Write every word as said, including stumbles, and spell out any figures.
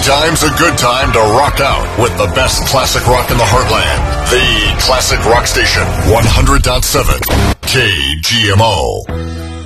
Anytime's a good time to rock out with the best classic rock in the heartland. The Classic Rock Station, one hundred point seven K G M O.